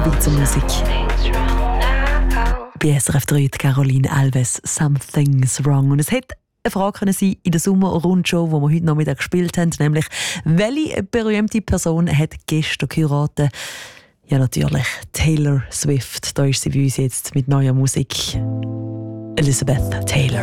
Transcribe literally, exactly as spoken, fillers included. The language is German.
Schweizer Musik. Bei S R F drei Caroline Alves «Something's Wrong». Und es hätte eine Frage können sein in der Sommer-Rundshow, die wir heute Nachmittag gespielt haben, nämlich welche berühmte Person hat gestern geheiratet? Ja, natürlich Taylor Swift. Da ist sie bei uns jetzt mit neuer Musik. Elizabeth Taylor.